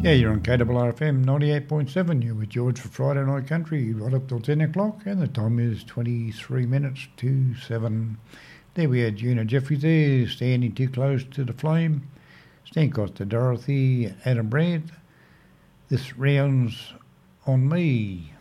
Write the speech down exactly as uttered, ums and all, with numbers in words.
Yeah, you're on K R R F M ninety-eight point seven. You're with George for Friday Night Country, right up till ten o'clock, and the time is twenty-three minutes to seven. There we had Gina Jeffries there, Standing Too Close to the Flame. Stan Costa, Dorothy, Adam Brand. This round's on me.